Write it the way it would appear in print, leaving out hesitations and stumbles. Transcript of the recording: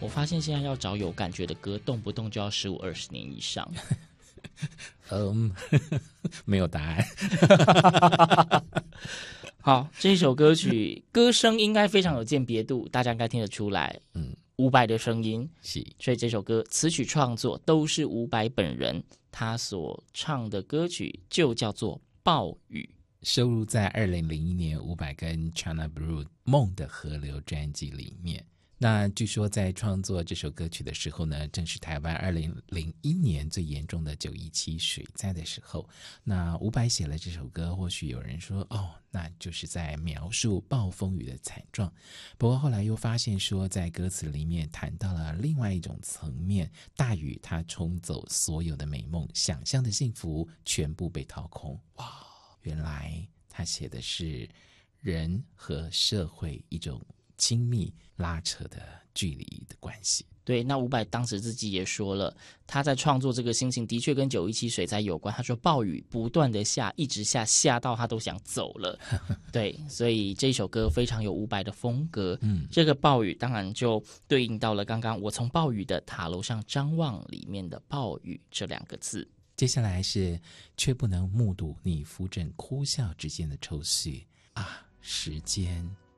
我发现现在要找有感觉的歌，动不动就要15-20年以上。 没有答案。 好，这首歌曲歌声应该非常有鉴别度，大家应该听得出来。伍佰的声音是， 所以这首歌词曲创作都是伍佰本人，他所唱的歌曲就叫做《暴雨》， 收录在2001年伍佰跟 China Blue 梦的河流专辑里面。那据说在创作这首歌曲的时候呢，正是台湾2001年最严重的917水灾的时候。那伍佰写了这首歌，或许有人说那就是在描述暴风雨的惨状。不过后来又发现说，在歌词里面谈到了另外一种层面，大雨它冲走所有的美梦，想象的幸福全部被掏空。哇，原来他写的是人和社会一种亲密拉扯的距离的关系。 对，那伍佰当时自己也说了，他在创作这个心情的确跟917水灾有关。他说暴雨不断的下，一直下到他都想走了。对，所以这首歌非常有伍佰的风格。这个暴雨当然就对应到了刚刚我从暴雨的塔楼上张望里面的暴雨这2个字。 接下来是却不能目睹你扶枕哭笑之间的抽绪啊，时间